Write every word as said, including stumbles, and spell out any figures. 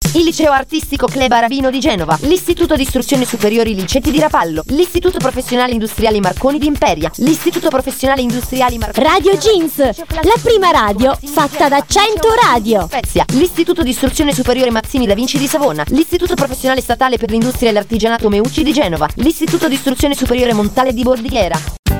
il Liceo Artistico Cleba Ravino di Genova, l'Istituto di Istruzione Superiori Licetti di Rapallo, l'Istituto Professionale Industriali Marconi di Imperia, l'Istituto Professionale Industriali Marconi Radio Jeans, la prima radio fatta da cento radio. Spezia, l'Istituto di Istruzione Superiore Mazzini da Vinci di Savona, l'Istituto Professionale Statale per l'Industria e l'Artigianato Meucci di Genova, l'Istituto di Istruzione Superiore Montale di Bordighera.